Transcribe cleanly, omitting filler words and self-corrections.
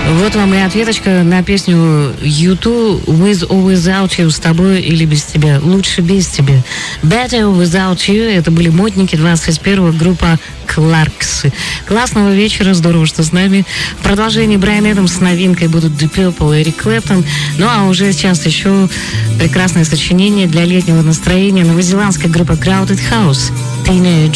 Вот вам и ответочка на песню U2 With or Without You, с тобой или без тебя. Лучше без тебя. Better Without You, это были модники 21-го, группа Кларксы. Классного вечера, здорово, что с нами. В продолжении Брайан Эдамс с новинкой будут Deep Purple и Эрик Клэптон. Ну а уже сейчас еще прекрасное сочинение для летнего настроения новозеландской группы Crowded House. Teenage